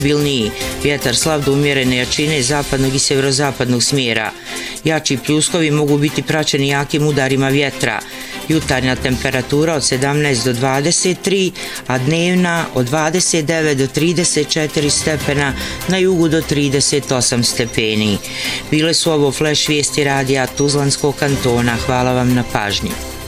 Vilniji, vjetar slab do umjerene jačine zapadnog i sjeverozapadnog smjera. Jači pljuskovi mogu biti praćeni jakim udarima vjetra. Jutarnja temperatura od 17 do 23, a dnevna od 29 do 34 stepena, na jugu do 38 stepeni. Bile su ovo flash vijesti radija Tuzlanskog kantona. Hvala vam na pažnji.